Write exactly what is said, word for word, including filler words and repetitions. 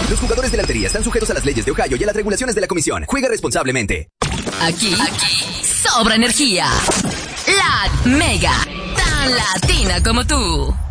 Los jugadores de la lotería están sujetos a las leyes de Ohio y a las regulaciones de la comisión. Juega responsablemente. Aquí, aquí, sobra energía. La Mega, tan latina como tú.